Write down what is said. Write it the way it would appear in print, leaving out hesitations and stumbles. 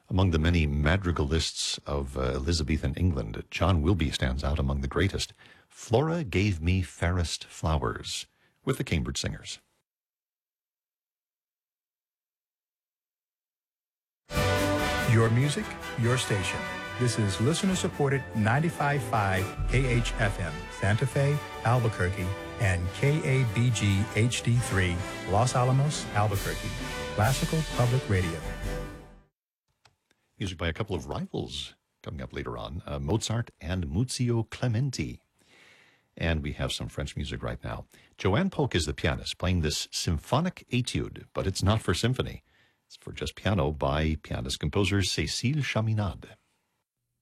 Among the many madrigalists of Elizabethan England, John Wilby stands out among the greatest. Flora gave me fairest flowers, with the Cambridge Singers. Your music, your station. This is listener-supported 95.5 KHFM, Santa Fe, Albuquerque, and KABG HD3, Los Alamos, Albuquerque. Classical Public Radio. Music by a couple of rivals coming up later on, Mozart and Muzio Clementi. And we have some French music right now. Joanne Polk is the pianist playing this symphonic etude, but it's not for symphony. It's for just piano by pianist-composer Cécile Chaminade.